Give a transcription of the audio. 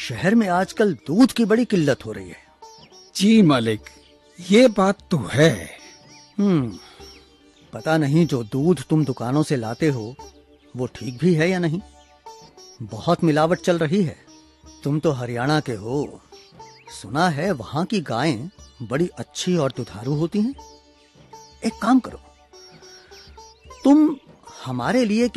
शहर में आजकल दूध की बड़ी किल्लत हो रही है। जी मालिक, ये बात तो है। पता नहीं जो दूध तुम दुकानों से लाते हो वो ठीक भी है या नहीं। बहुत मिलावट चल रही है। तुम तो हरियाणा के हो, सुना है वहां की गायें बड़ी अच्छी और दुधारू होती हैं। एक काम करो, तुम हमारे लिए